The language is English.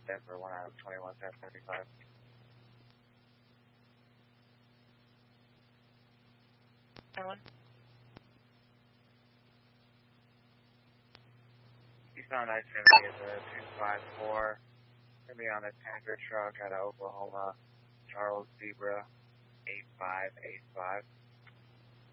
Denver 1 out of 21, 1035. Ellen? Eastbound I-70 is a 254. Going to be on a tanker truck out of Oklahoma, Charles Zebra 8585.